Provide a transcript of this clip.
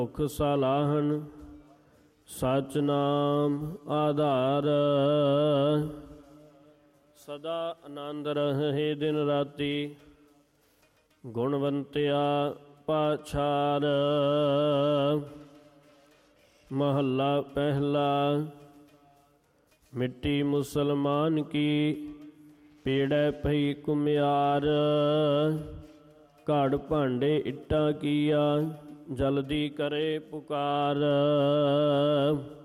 ਮੁਖ ਸਲਾਹਨ ਸਚ ਨਾਮ ਆਧਾਰ। ਸਦਾ ਆਨੰਦ ਰਹੇ ਦਿਨ ਰਾਤੀ ਗੁਣਵੰਤਿਆ ਪਾਛਾਰ। ਮਹੱਲਾ ਪਹਿਲਾ। ਮਿੱਟੀ ਮੁਸਲਮਾਨ ਕੀ ਪੀੜੈ ਪਈ ਕੁਮਿਆਰ। ਘੜ ਭਾਂਡੇ ਇੱਟਾਂ ਕੀਆ ਜਲਦੀ ਕਰੇ ਪੁਕਾਰ।